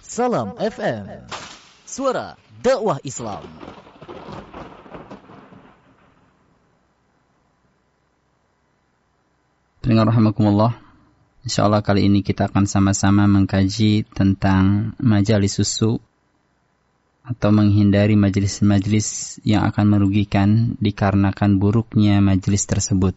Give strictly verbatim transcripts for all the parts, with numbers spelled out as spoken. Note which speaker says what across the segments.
Speaker 1: Salam F M, suara dakwah Islam.
Speaker 2: Pendengar rahimakumullah, insyaallah kali ini kita akan sama-sama mengkaji tentang majelis susu atau menghindari majelis-majelis yang akan merugikan dikarenakan buruknya majelis tersebut.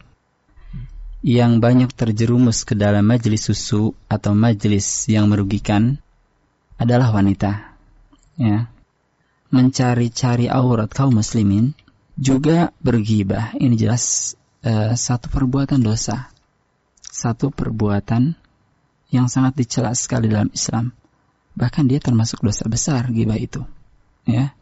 Speaker 2: Yang banyak terjerumus ke dalam majelis susu atau majelis yang merugikan adalah wanita, ya. Mencari-cari aurat kaum muslimin, juga berghibah. Ini jelas uh, satu perbuatan dosa, satu perbuatan yang sangat dicela sekali dalam Islam. Bahkan dia termasuk dosa besar, ghibah itu, ya.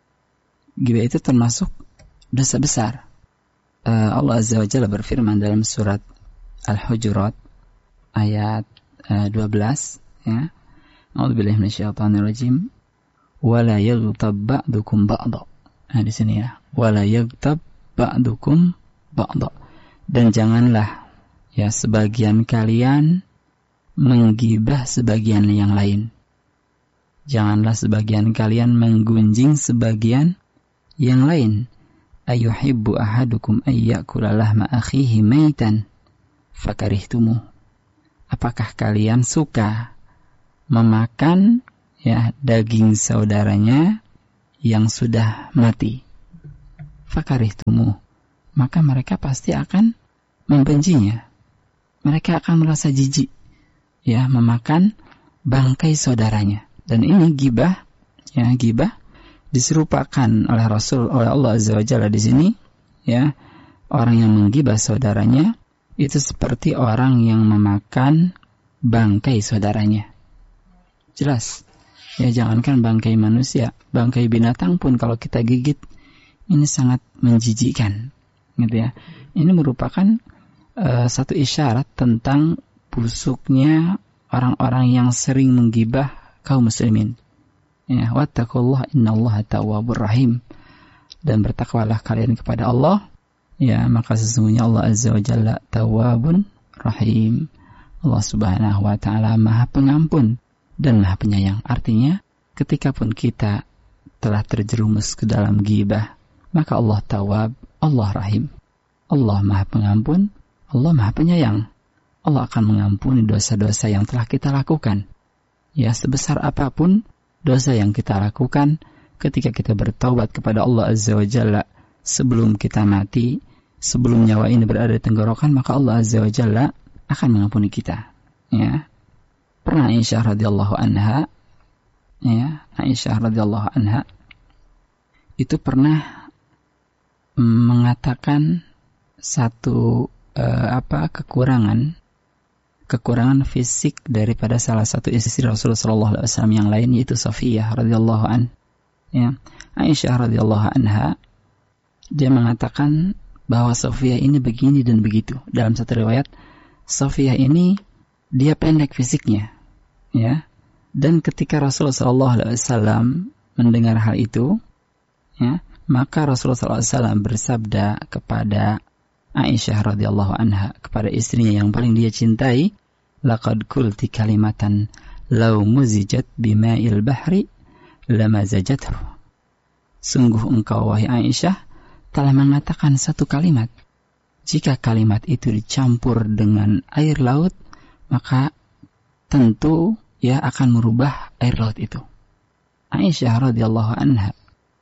Speaker 2: Ghibah itu termasuk dosa besar. Uh, Allah Azza wa Jalla berfirman dalam surat Al-Hujurat ayat uh, dua belas, ya. A'udzubillahi minasyaitonirrajim. Wala yaghtab ba'dukum ba'dha. Nah, di sini ya. Wala yaghtab ba'dukum ba'dha. Dan janganlah ya sebagian kalian menggibah sebagian yang lain. Janganlah sebagian kalian menggunjing sebagian yang lain. Ayuhibbu ahadukum ayyakula lahma akhihi maitan fakarihtumuh. Apakah kalian suka memakan ya daging saudaranya yang sudah mati? Fakarihtumuh. Maka mereka pasti akan membencinya. Mereka akan merasa jijik ya memakan bangkai saudaranya. Dan ini ghibah, ya ghibah diserupakan oleh Rasul, oleh Allah Azza wa Jalla di sini, ya. Orang yang menggibah saudaranya itu seperti orang yang memakan bangkai saudaranya. Jelas. Ya, jangankan bangkai manusia, bangkai binatang pun kalau kita gigit ini sangat menjijikkan, gitu ya. Ini merupakan uh, satu isyarat tentang busuknya orang-orang yang sering menggibah kaum muslimin. Ya, wattaqullaha innallaha tawwabur rahim. Dan bertakwalah kalian kepada Allah, ya, maka sesungguhnya Allah Azza wa Jalla tawwabun rahim. Allah Subhanahu wa taala Maha Pengampun dan Maha Penyayang. Artinya, ketika pun kita telah terjerumus ke dalam ghibah, maka Allah Tawwab, Allah Rahim. Allah Maha Pengampun, Allah Maha Penyayang. Allah akan mengampuni dosa-dosa yang telah kita lakukan. Ya, sebesar apapun dosa yang kita lakukan, ketika kita bertaubat kepada Allah Azza wa Jalla sebelum kita mati, sebelum nyawa ini berada di tenggorokan, maka Allah Azza wa Jalla akan mengampuni kita. Ya. Pernah Aisyah radhiyallahu anha, ya, Aisyah radhiyallahu anha itu pernah mengatakan satu uh, apa kekurangan kekurangan fisik daripada salah satu istri Rasulullah sallallahu alaihi wasallam yang lain, yaitu Safiyah radhiyallahu an. Ya, Aisyah radhiyallahu anha dia mengatakan bahwa Safiyah ini begini dan begitu. Dalam satu riwayat, Safiyah ini dia pendek fisiknya, ya. Dan ketika Rasulullah sallallahu alaihi wasallam mendengar hal itu, ya, maka Rasulullah sallallahu alaihi wasallam bersabda kepada Aisyah radhiyallahu anha, kepada istrinya yang paling dia cintai, laqad qulti kalimatan law muzijat bima'il bahri lamazajathu. Sungguh engkau wahai Aisyah telah mengatakan satu kalimat, jika kalimat itu dicampur dengan air laut, maka tentu ya akan merubah air laut itu. Aisyah radhiyallahu anha,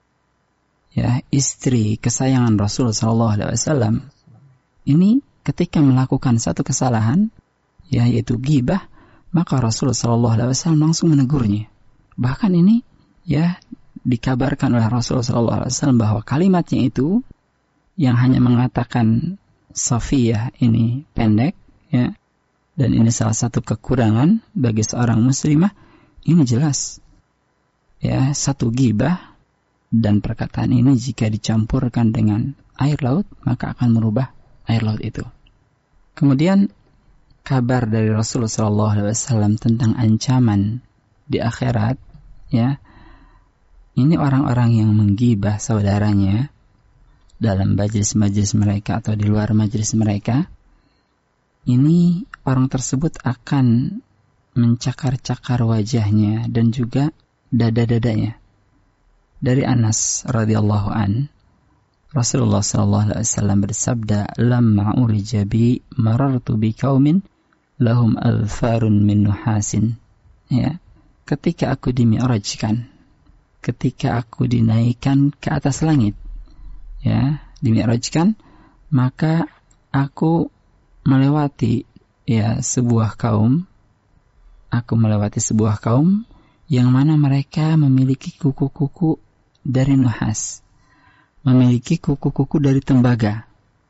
Speaker 2: ya, istri kesayangan Rasulullah sallallahu alaihi wasallam, ini ketika melakukan satu kesalahan, ya, yaitu ghibah, maka Rasulullah sallallahu alaihi wasallam langsung menegurnya. Bahkan ini ya dikabarkan oleh Rasulullah sallallahu alaihi wasallam bahwa kalimatnya itu yang hanya mengatakan Safiyah ini pendek, ya, dan ini salah satu kekurangan bagi seorang muslimah, ini jelas ya satu ghibah, dan perkataan ini jika dicampurkan dengan air laut maka akan merubah air laut itu. Kemudian kabar dari Rasulullah sallallahu alaihi wasallam tentang ancaman di akhirat, ya, ini orang-orang yang menggibah saudaranya dalam majelis-majelis mereka atau di luar majelis mereka, ini orang tersebut akan mencakar-cakar wajahnya dan juga dada-dadanya. Dari Anas radhiyallahu an, Rasulullah sallallahu alaihi wasallam bersabda, "Lamma urija bi marartu bi qaumin lahum alfarun min nuhasin." Ya, ketika aku dimi'rajkan, ketika aku dinaikkan ke atas langit, ya, dimi'rajkan, maka aku melewati ya sebuah kaum, aku melewati sebuah kaum yang mana mereka memiliki kuku-kuku dari nuhas, memiliki kuku-kuku dari tembaga.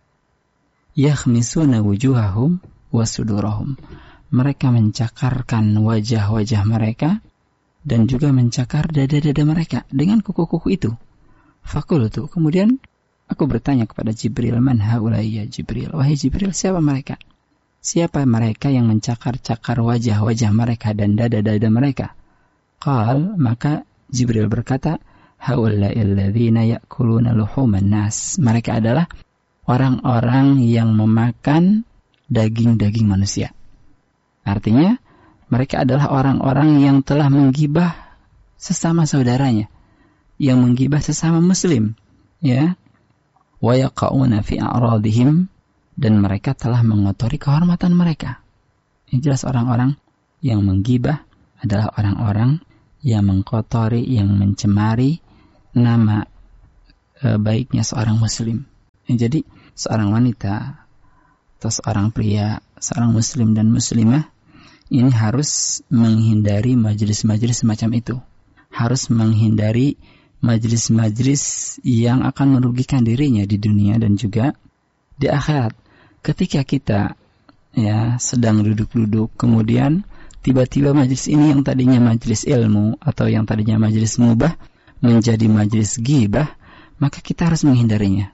Speaker 2: Yakhmisuna wujuhahum wa sudurahum. Mereka mencakarkan wajah-wajah mereka dan juga mencakar dada-dada mereka dengan kuku-kuku itu. Fakultu, kemudian aku bertanya kepada Jibril, man haulai ya Jibril? Wahai Jibril, siapa mereka? Siapa mereka yang mencakar-cakar wajah-wajah mereka dan dada-dada mereka? Qal, maka Jibril berkata, haula'il ladzina ya'kuluna luhuman nas. Mereka adalah orang-orang yang memakan daging-daging manusia. Artinya, mereka adalah orang-orang yang telah menggibah sesama saudaranya, yang menggibah sesama muslim, ya. Wa yaqauna fi a'radihim, dan mereka telah mengotori kehormatan mereka. Ini jelas orang-orang yang menggibah adalah orang-orang yang mengkotori, yang mencemari nama e, baiknya seorang muslim. Jadi seorang wanita atau seorang pria, seorang muslim dan muslimah ini harus menghindari majelis-majelis semacam itu. Harus menghindari majelis-majelis yang akan merugikan dirinya di dunia dan juga di akhirat. Ketika kita ya sedang duduk-duduk, kemudian tiba-tiba majelis ini yang tadinya majelis ilmu atau yang tadinya majelis mubah menjadi majelis ghibah, maka kita harus menghindarinya.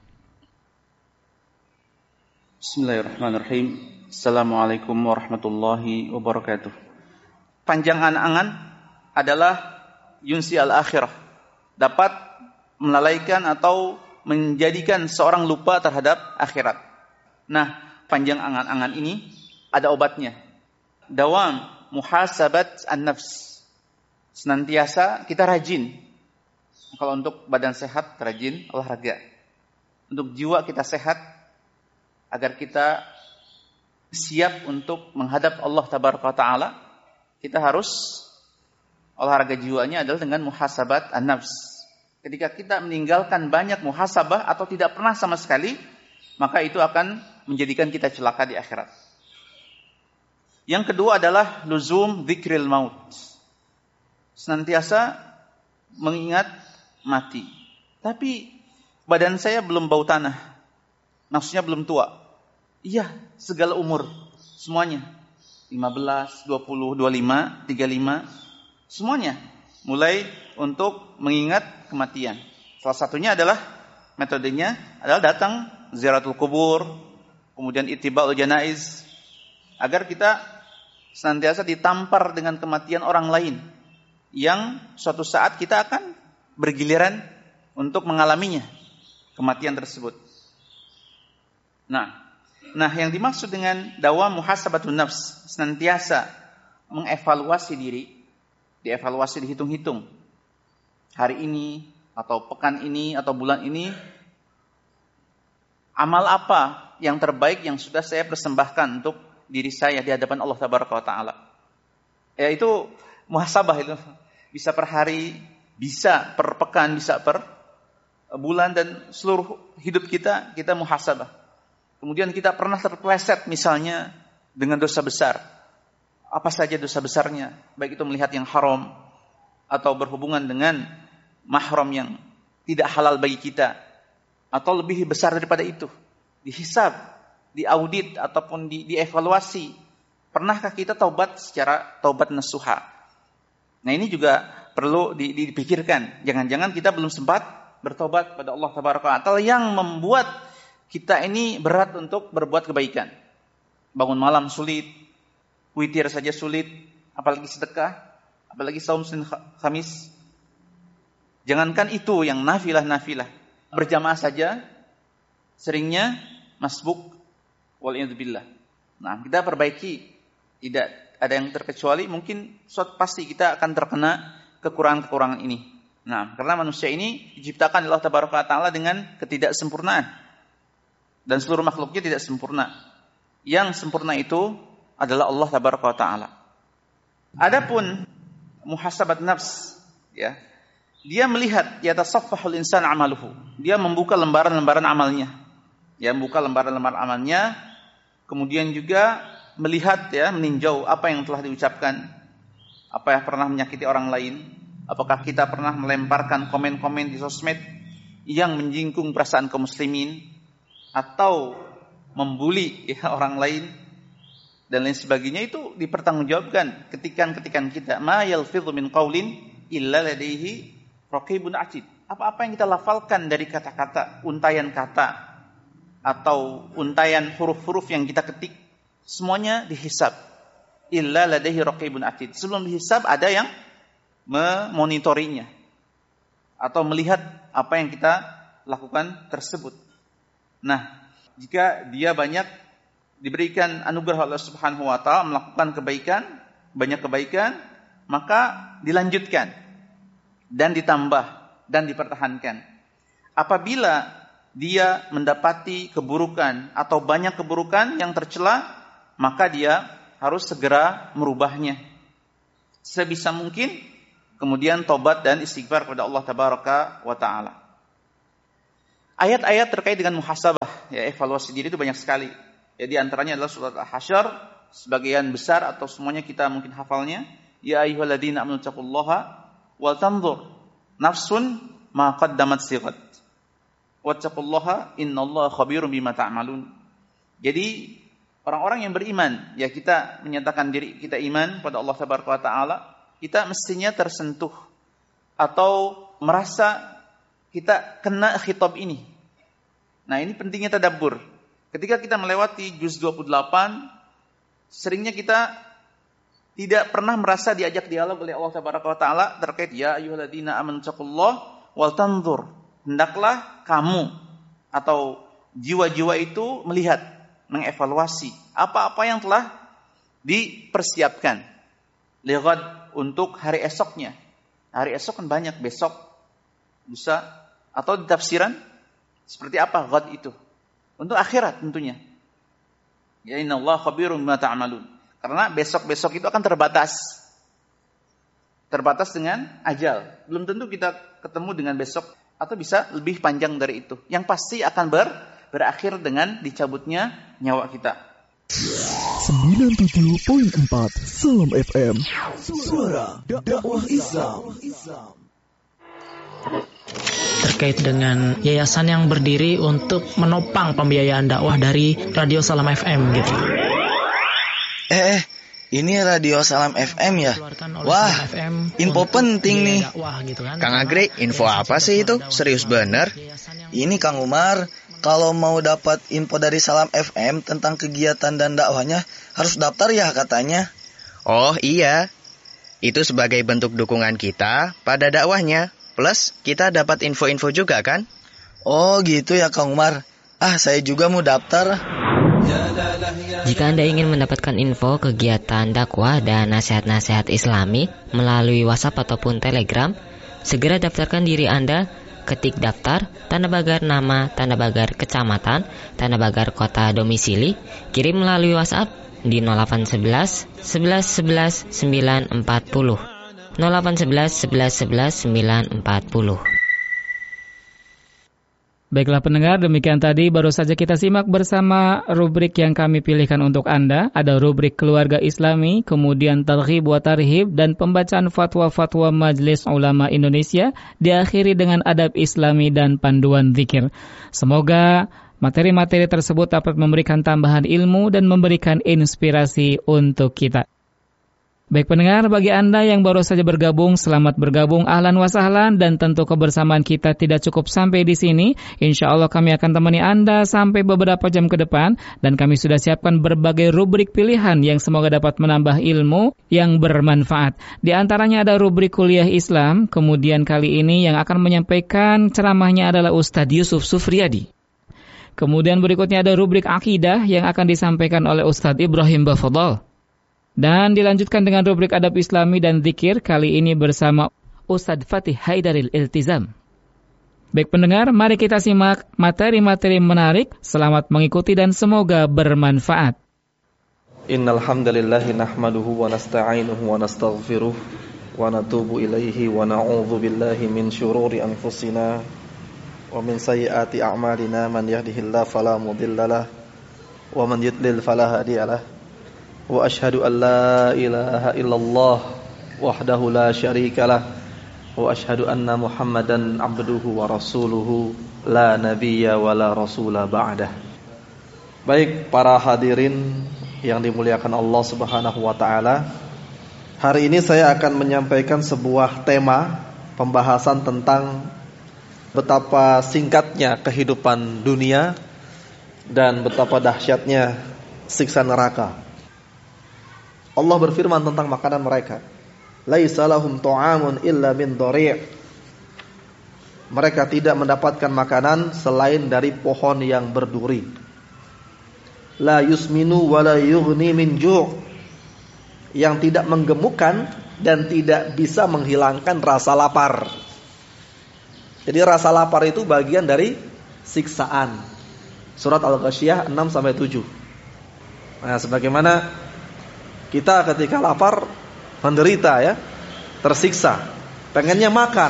Speaker 3: Bismillahirrahmanirrahim. Assalamualaikum warahmatullahi wabarakatuh. Panjang angan-angan adalah yunsi al-akhirah, dapat melalaikan atau menjadikan seorang lupa terhadap akhirat. Nah, panjang angan-angan ini ada obatnya. Dawam muhasabat an-nafs. Senantiasa kita rajin. Kalau untuk badan sehat, rajin olahraga. Untuk jiwa kita sehat, agar kita siap untuk menghadap Allah Tabaraka wa Ta'ala, kita harus olahraga jiwanya adalah dengan muhasabat an-nafs. Ketika kita meninggalkan banyak muhasabah atau tidak pernah sama sekali, maka itu akan menjadikan kita celaka di akhirat. Yang kedua adalah luzum dzikril maut. Senantiasa mengingat mati. Tapi badan saya belum bau tanah. Maksudnya belum tua. Iya, segala umur. Semuanya. lima belas, dua puluh, dua puluh lima, tiga puluh lima. Semuanya. Mulai untuk mengingat kematian. Salah satunya adalah, metodenya adalah datang ziaratul kubur, kemudian ittiba'ul janaiz, agar kita senantiasa ditampar dengan kematian orang lain yang suatu saat kita akan bergiliran untuk mengalaminya, kematian tersebut. Nah, nah yang dimaksud dengan dawam muhasabatun nafs, senantiasa mengevaluasi diri, dievaluasi, dihitung-hitung. Hari ini atau pekan ini atau bulan ini, amal apa yang terbaik yang sudah saya persembahkan untuk diri saya di hadapan Allah Tabaraka wa Ta'ala. Ya, itu muhasabah itu. Bisa per hari, bisa per pekan, bisa per bulan, dan seluruh hidup kita, kita muhasabah. Kemudian kita pernah terpleset misalnya dengan dosa besar. Apa saja dosa besarnya? Baik itu melihat yang haram, atau berhubungan dengan mahram yang tidak halal bagi kita, atau lebih besar daripada itu. Dihisab, diaudit, ataupun di, dievaluasi. Pernahkah kita taubat secara taubat nasuha? Nah, ini juga perlu dipikirkan. Jangan-jangan kita belum sempat bertobat pada Allah Tabaraka wa Ta'ala yang membuat kita ini berat untuk berbuat kebaikan. Bangun malam sulit, witir saja sulit, apalagi sedekah, apalagi saum Senin Khamis. Jangankan itu yang nafilah-nafilah, berjamaah saja seringnya masbuk, wal'iyadzubillah. Nah, kita perbaiki, tidak ada yang terkecuali, mungkin suatu pasti kita akan terkena kekurangan-kekurangan ini. Nah, karena manusia ini diciptakan oleh Allah Tabaraka wa Ta'ala dengan ketidaksempurnaan. Dan seluruh makhluknya tidak sempurna. Yang sempurna itu adalah Allah Tabaraka wa Ta'ala. Adapun muhasabat nafs, ya, dia melihat yatasaffahul insan amaluhu. Dia membuka lembaran-lembaran amalnya. Ya, membuka lembaran-lembaran amalnya, kemudian juga melihat, ya, meninjau apa yang telah diucapkan, apa yang pernah menyakiti orang lain, apakah kita pernah melemparkan komen-komen di sosmed yang menyinggung perasaan kaum muslimin atau membuli, ya, orang lain dan lain sebagainya. Itu dipertanggungjawabkan ketikan-ketikan kita. Ma yalfidhu min qaulin illa ladaihi raqibun atid. Apa-apa yang kita lafalkan dari kata-kata, untayan kata atau untayan huruf-huruf yang kita ketik, semuanya dihisab. Illa ladaihi raqibun atid. Sebelum dihisab ada yang memonitorinya atau melihat apa yang kita lakukan tersebut. Nah, jika dia banyak diberikan anugerah Allah Subhanahu wa Ta'ala melakukan kebaikan, banyak kebaikan, maka dilanjutkan dan ditambah dan dipertahankan. Apabila dia mendapati keburukan atau banyak keburukan yang tercela, maka dia harus segera merubahnya sebisa mungkin, kemudian tobat dan istighfar kepada Allah Tabaraka wa Ta'ala. Ayat-ayat terkait dengan muhasabah, ya, evaluasi diri itu banyak sekali. Ya, di antaranya adalah surat Al-Hasyr, sebagian besar atau semuanya kita mungkin hafalnya. Ya ayyuhalladzina amanu taqullaha wal tanzur nafsun ma qaddamat sighat wattaqullaha innallaha khabirum bima ta'malun. Jadi orang-orang yang beriman, ya, kita menyatakan diri kita iman pada Allah Tabaraka wa Ta'ala, kita mestinya tersentuh atau merasa kita kena khitab ini. Nah, ini pentingnya tadabbur. Ketika kita melewati juz dua puluh delapan, seringnya kita tidak pernah merasa diajak dialog oleh Allah Tabaraka wa Ta'ala terkait ya ayyuhalladzina amanu taqullaha wal tanzur. Hendaklah kamu atau jiwa-jiwa itu melihat, mengevaluasi apa-apa yang telah dipersiapkan lighad untuk hari esoknya. Hari esok kan banyak, besok, lusa, atau di tafsiran seperti apa ghad itu? Untuk akhirat tentunya. Ya innallaha khabirum bima ta'malun. Karena besok-besok itu akan terbatas. Terbatas dengan ajal. Belum tentu kita ketemu dengan besok, atau bisa lebih panjang dari itu. Yang pasti akan ber, berakhir dengan dicabutnya nyawa kita.
Speaker 4: sembilan puluh tujuh koma empat Salam F M, suara dakwah Islam.
Speaker 5: Terkait dengan yayasan yang berdiri untuk menopang pembiayaan dakwah dari Radio Salam F M gitu.
Speaker 6: Eh, eh ini Radio Salam F M ya? Wah, info penting nih. Kang Agri, info apa sih itu? Serius bener? Ini Kang Umar, kalau mau dapat info dari Salam F M tentang kegiatan dan dakwahnya, harus daftar ya katanya. Oh iya, itu sebagai bentuk dukungan kita pada dakwahnya. Plus, kita dapat info-info juga kan? Oh gitu ya Kang Umar. Ah, saya juga mau daftar.
Speaker 7: Jika Anda ingin mendapatkan info kegiatan dakwah dan nasihat-nasihat Islami melalui WhatsApp ataupun Telegram, segera daftarkan diri Anda. Ketik daftar, tanda pagar nama, tanda pagar kecamatan, tanda pagar kota domisili, kirim melalui WhatsApp di nol delapan satu satu sebelas sebelas sembilan empat nol nol delapan satu satu sebelas sebelas sembilan empat nol.
Speaker 8: Baiklah pendengar, demikian tadi baru saja kita simak bersama rubrik yang kami pilihkan untuk Anda. Ada rubrik keluarga Islami, kemudian targhib wa tarhib, dan pembacaan fatwa-fatwa Majelis Ulama Indonesia, diakhiri dengan adab Islami dan panduan zikir. Semoga materi-materi tersebut dapat memberikan tambahan ilmu dan memberikan inspirasi untuk kita. Baik pendengar, bagi Anda yang baru saja bergabung, selamat bergabung, ahlan wa sahlan, dan tentu kebersamaan kita tidak cukup sampai di sini. Insya Allah kami akan temani Anda sampai beberapa jam ke depan, dan kami sudah siapkan berbagai rubrik pilihan yang semoga dapat menambah ilmu yang bermanfaat. Di antaranya ada rubrik kuliah Islam, kemudian kali ini yang akan menyampaikan ceramahnya adalah Ustadz Yusuf Sufriyadi. Kemudian berikutnya ada rubrik akidah yang akan disampaikan oleh Ustadz Ibrahim Bafadhal. Dan dilanjutkan dengan rubrik adab Islami dan zikir, kali ini bersama Ustadz Fatih Haidaril Iltizam. Baik pendengar, mari kita simak materi-materi menarik. Selamat mengikuti dan semoga bermanfaat.
Speaker 9: Innal hamdalillahi nahmaduhu wa nasta'inuhu wa nastaghfiruh wa natubu ilaihi wa na'udzu billahi min syururi anfusina wa min sayyiati a'malina, man yahdihillahu fala mudhillalah wa man yudlil fala hadiyalah. Wa asyhadu an la ilaha illallah wahdahu la syarikalah wa asyhadu anna Muhammadan abduhu wa rasuluhu la nabiyya wa la rasula ba'dah. Baik para hadirin yang dimuliakan Allah Subhanahu wa taala, hari ini saya akan menyampaikan sebuah tema pembahasan tentang betapa singkatnya kehidupan dunia dan betapa dahsyatnya siksa neraka. Allah berfirman tentang makanan mereka, laisa lahum ta'amun illa min dhari'. Mereka tidak mendapatkan makanan selain dari pohon yang berduri. La yusminu wa la yughni min ju'. Yang tidak menggemukkan dan tidak bisa menghilangkan rasa lapar. Jadi rasa lapar itu bagian dari siksaan. Surat Al-Ghasyiyah enam sampai tujuh. Nah, sebagaimana kita ketika lapar menderita ya, tersiksa, pengennya makan.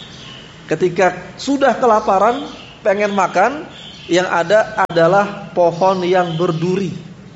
Speaker 9: Ketika sudah kelaparan, pengen makan, yang ada adalah pohon yang berduri.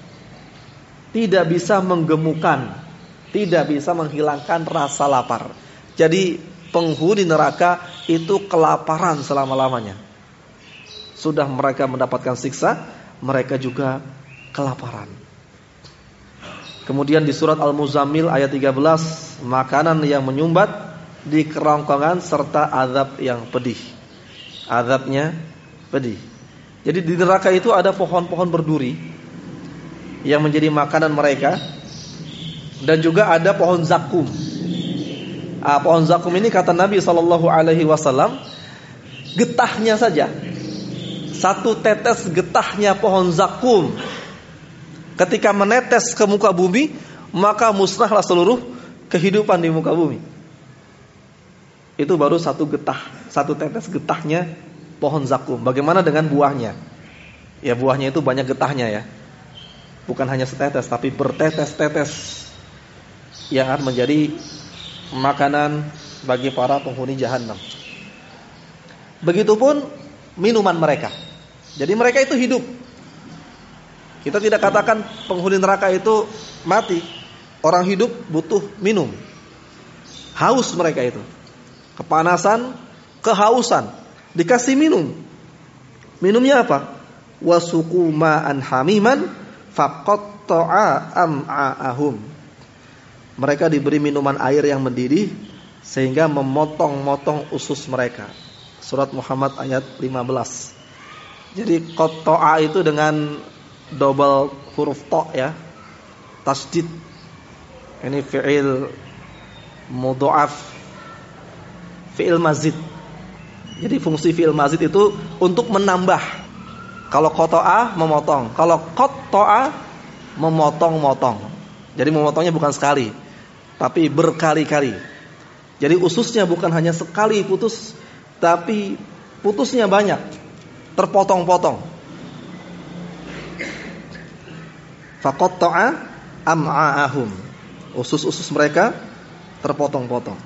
Speaker 9: Tidak bisa menggemukkan, tidak bisa menghilangkan rasa lapar. Jadi penghuni neraka itu kelaparan selama-lamanya. Sudah mereka mendapatkan siksa, mereka juga kelaparan. Kemudian di surat Al-Muzammil ayat tiga belas, makanan yang menyumbat di kerongkongan serta azab yang pedih. Azabnya pedih. Jadi di neraka itu ada pohon-pohon berduri yang menjadi makanan mereka, dan juga ada pohon zakum. Ah, pohon zakum ini kata Nabi shallallahu alaihi wasallam, getahnya saja, satu tetes getahnya pohon zakum ketika menetes ke muka bumi, maka musnahlah seluruh kehidupan di muka bumi. Itu baru satu getah, satu tetes getahnya pohon zakum. Bagaimana dengan buahnya? Ya buahnya itu banyak getahnya ya. Bukan hanya setetes, tapi bertetes-tetes yang akan menjadi makanan bagi para penghuni jahanam. Begitupun minuman mereka. Jadi mereka itu hidup. Kita tidak katakan penghuni neraka itu mati. Orang hidup butuh minum. Haus mereka itu. Kepanasan, kehausan, dikasih minum. Minumnya apa? Wasuqu ma'an hamiman faqatta'a am'a'ahum. Mereka diberi minuman air yang mendidih sehingga memotong-motong usus mereka. Surat Muhammad ayat lima belas. Jadi qatta'a itu dengan double huruf ta ya, tasdid. Ini fi'il mudha'af, fi'il mazid. Jadi fungsi fi'il mazid itu untuk menambah. Kalau qata'a memotong, kalau qatta'a memotong-motong. Jadi memotongnya bukan sekali, tapi berkali-kali. Jadi ususnya bukan hanya sekali putus, tapi putusnya banyak, terpotong-potong. Faqatta'a am'a'ahum. Usus-usus mereka terpotong-potong.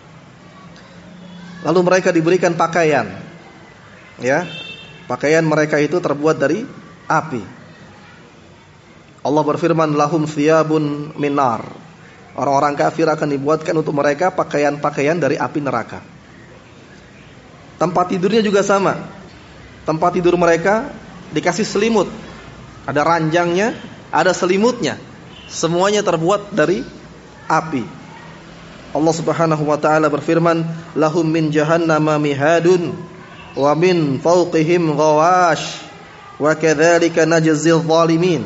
Speaker 9: Lalu mereka diberikan pakaian. Ya. Pakaian mereka itu terbuat dari api. Allah berfirman, lahum thiyabun minar. Orang-orang kafir akan dibuatkan untuk mereka pakaian-pakaian dari api neraka. Tempat tidurnya juga sama. Tempat tidur mereka dikasih selimut. Ada ranjangnya, ada selimutnya. Semuanya terbuat dari api. Allah Subhanahu wa taala berfirman, lahum min jahannama mihadun wa min fawqihim ghawash wa kadzalika najzil zalimin.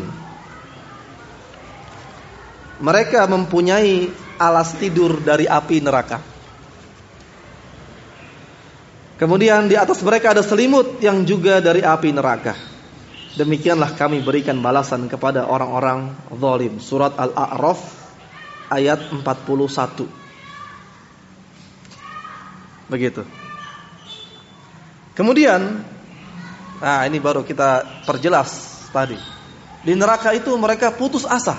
Speaker 9: Mereka mempunyai alas tidur dari api neraka. Kemudian di atas mereka ada selimut yang juga dari api neraka. Demikianlah kami berikan balasan kepada orang-orang zalim. Surat Al-A'raf ayat empat puluh satu. Begitu. Kemudian, nah ini baru kita perjelas tadi. Di neraka itu mereka putus asa.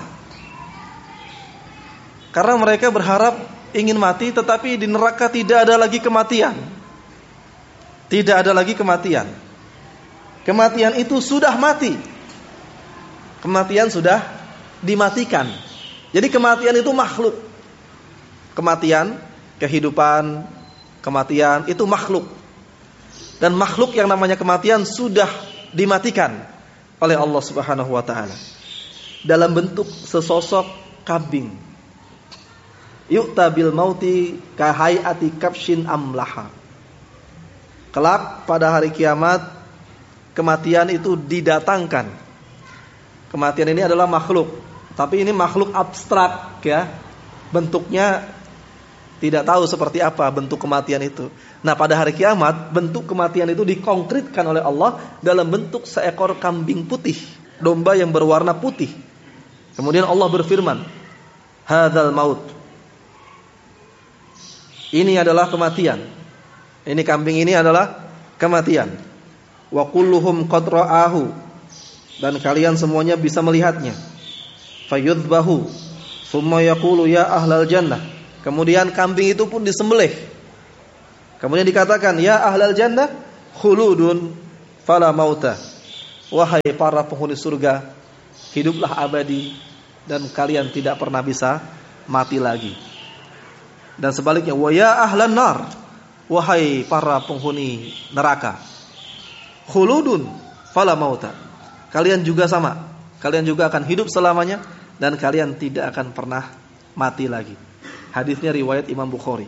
Speaker 9: Karena mereka berharap ingin mati, tetapi di neraka tidak ada lagi kematian. Tidak ada lagi kematian. Kematian itu sudah mati. Kematian sudah dimatikan. Jadi kematian itu makhluk. Kematian, kehidupan, kematian itu makhluk. Dan makhluk yang namanya kematian sudah dimatikan oleh Allah Subhanahu wa taala dalam bentuk sesosok kambing. Yu'ta bil mauti ka hayati kabshin amlaha. Kelak pada hari kiamat kematian itu didatangkan. Kematian ini adalah makhluk, tapi ini makhluk abstrak ya. Bentuknya tidak tahu seperti apa bentuk kematian itu. Nah, pada hari kiamat bentuk kematian itu dikonkretkan oleh Allah dalam bentuk seekor kambing putih, domba yang berwarna putih. Kemudian Allah berfirman, hadzal maut. Ini adalah kematian. Ini kambing ini adalah kematian. Wa kulluhum qad ra'ahu. Dan kalian semuanya bisa melihatnya. Fayudbahu thumma yaqulu ya ahlal jannah. Kemudian kambing itu pun disembelih. Kemudian dikatakan, ya ahlal jannah khuludun fala mauta. Wahai para penghuni surga, hiduplah abadi dan kalian tidak pernah bisa mati lagi. Dan sebaliknya, wa ya ahlan nar, wahai para penghuni neraka, khuludun fala mauta. Kalian juga sama. Kalian juga akan hidup selamanya dan kalian tidak akan pernah mati lagi. Hadisnya riwayat Imam Bukhari.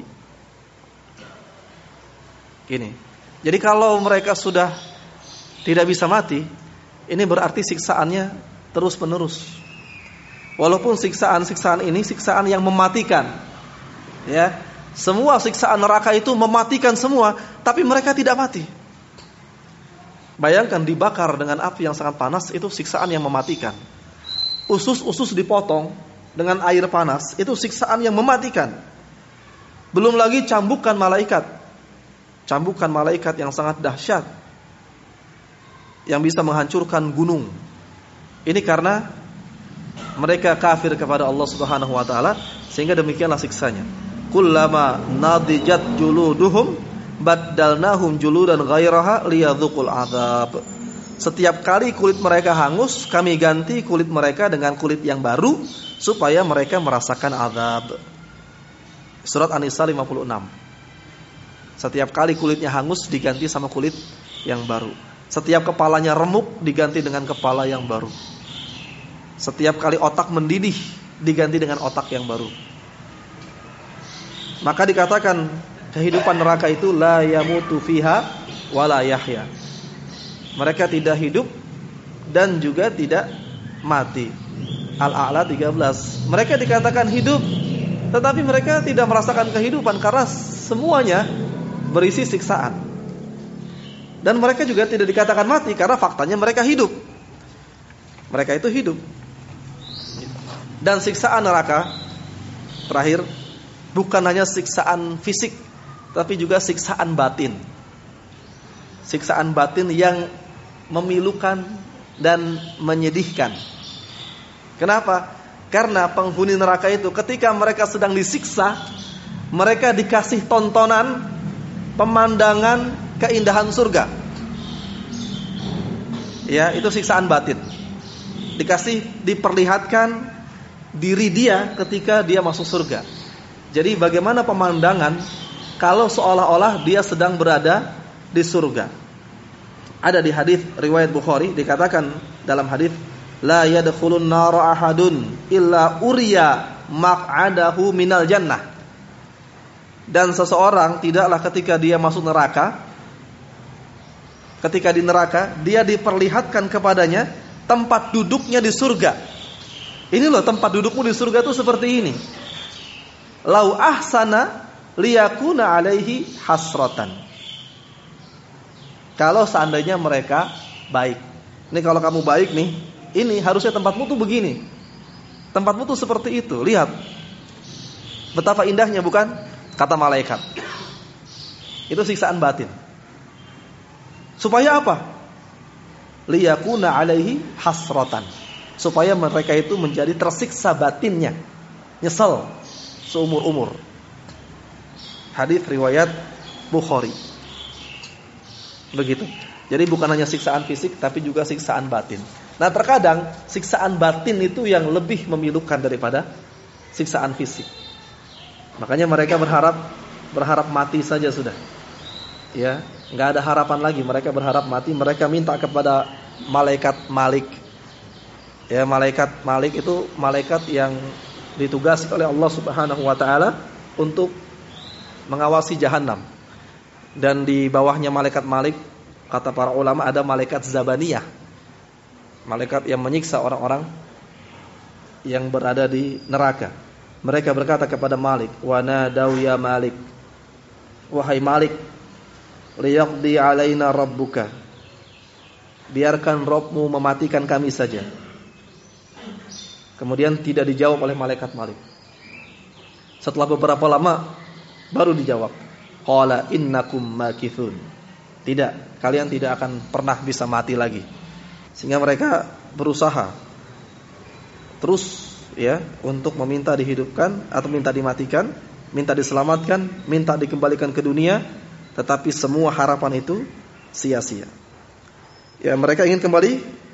Speaker 9: Gini. Jadi kalau mereka sudah tidak bisa mati, ini berarti siksaannya terus menerus. Walaupun siksaan-siksaan ini siksaan yang mematikan. Ya. Semua siksaan neraka itu mematikan semua, tapi mereka tidak mati. Bayangkan dibakar dengan api yang sangat panas, itu siksaan yang mematikan. Usus-usus dipotong dengan air panas, itu siksaan yang mematikan. Belum lagi cambukan malaikat. Cambukan malaikat yang sangat dahsyat, yang bisa menghancurkan gunung. Ini karena mereka kafir kepada Allah Subhanahu wa taala, sehingga demikianlah siksanya. Kullama nadijat juluduhum baddalnahum juludan ghairaha liyadzuqul adzab. Setiap kali kulit mereka hangus, kami ganti kulit mereka dengan kulit yang baru supaya mereka merasakan azab. Surat An-Nisa lima puluh enam. Setiap kali kulitnya hangus diganti sama kulit yang baru. Setiap kepalanya remuk diganti dengan kepala yang baru. Setiap kali otak mendidih diganti dengan otak yang baru. Maka dikatakan kehidupan neraka itu la yamutu fiha wala yahya. Mereka tidak hidup dan juga tidak mati. Al-A'la tiga belas. Mereka dikatakan hidup, tetapi mereka tidak merasakan kehidupan karena semuanya berisi siksaan. Dan mereka juga tidak dikatakan mati karena faktanya mereka hidup. Mereka itu hidup. Dan siksaan neraka terakhir bukan hanya siksaan fisik, tapi juga siksaan batin. Siksaan batin yang memilukan dan menyedihkan. Kenapa? Karena penghuni neraka itu ketika mereka sedang disiksa, mereka dikasih tontonan, pemandangan keindahan surga. Ya, itu siksaan batin. Dikasih, diperlihatkan diri dia ketika dia masuk surga. Jadi bagaimana pemandangan kalau seolah-olah dia sedang berada di surga. Ada di hadis riwayat Bukhari dikatakan dalam hadis la yadkhulun nara ahadun illa uriya maq'adahu minal jannah. Dan seseorang tidaklah ketika dia masuk neraka, ketika di neraka dia diperlihatkan kepadanya tempat duduknya di surga. Ini loh tempat dudukmu di surga itu seperti ini. Lau ahsana liyakuna alaihi hasratan. Kalau seandainya mereka baik. Ini kalau kamu baik nih, ini harusnya tempatmu tuh begini. Tempatmu tuh seperti itu. Lihat. Betapa indahnya bukan? Kata malaikat. Itu siksaan batin. Supaya apa? Liyakuna alaihi hasratan. Supaya mereka itu menjadi tersiksa batinnya, nyesal seumur-umur. Hadis riwayat Bukhari. Begitu. Jadi bukan hanya siksaan fisik, tapi juga siksaan batin. Nah terkadang siksaan batin itu yang lebih memilukan daripada siksaan fisik. Makanya mereka berharap berharap mati saja sudah. Ya, nggak ada harapan lagi. Mereka berharap mati. Mereka minta kepada malaikat Malik. Ya, malaikat Malik itu malaikat yang ditugasi oleh Allah Subhanahu Wa Taala untuk mengawasi jahanam. Dan di bawahnya malaikat Malik, kata para ulama, ada malaikat Zabaniyah, malaikat yang menyiksa orang-orang yang berada di neraka. Mereka berkata kepada Malik, wa nadaw ya Malik, wahai Malik, liyaqdi alaina rabbuka, biarkan Rabbmu mematikan kami saja. Kemudian tidak dijawab oleh malaikat Malik. Setelah beberapa lama baru dijawab, qala innakum makithun. Tidak, kalian tidak akan pernah bisa mati lagi. Sehingga mereka berusaha terus ya untuk meminta dihidupkan atau minta dimatikan, minta diselamatkan, minta dikembalikan ke dunia, tetapi semua harapan itu sia-sia. Ya, mereka ingin kembali